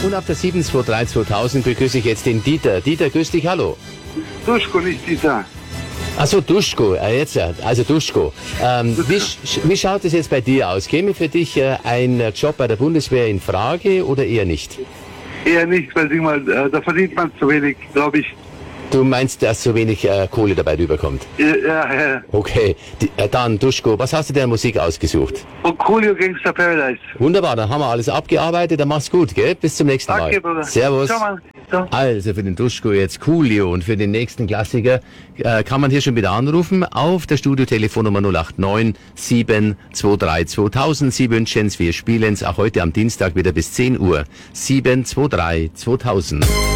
Und auf der 723-2000 begrüße ich jetzt den Dieter. Dieter, grüß dich, hallo. Duschko, nicht Dieter. Achso, Duschko, jetzt, also Duschko. Wie schaut es jetzt bei dir aus? Käme für dich ein Job bei der Bundeswehr in Frage oder eher nicht? Eher nicht, weil da verdient man zu wenig, glaube ich. Du meinst, dass so wenig Kohle dabei rüberkommt? Ja. Okay, dann Duschko, was hast du der Musik ausgesucht? Und Coolio Gangster Paradise. Wunderbar, dann haben wir alles abgearbeitet, dann mach's gut, gell? Bis zum nächsten Mal. Danke, Bruder. Servus. Ciao, Mann. Ciao. Also für den Duschko jetzt Coolio und für den nächsten Klassiker kann man hier schon wieder anrufen auf der Studiotelefonnummer 089 723 2000. Sie wünschen's, wir spielen's auch heute am Dienstag wieder bis 10 Uhr. 723 2000.